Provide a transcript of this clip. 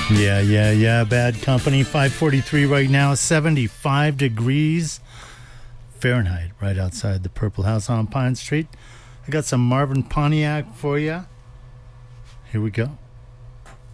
Yeah. Bad Company. 5:43 right now. 75 degrees Fahrenheit right outside the Purple House on Pine Street. I got some Marvin Pontiac for you. Here we go.